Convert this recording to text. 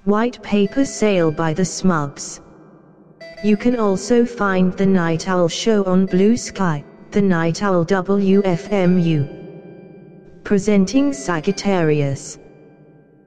White Paper Sale by the Smugs. You can also find The Night Owl Show on Blue Sky, The Night Owl WFMU. Presenting Sagittarius.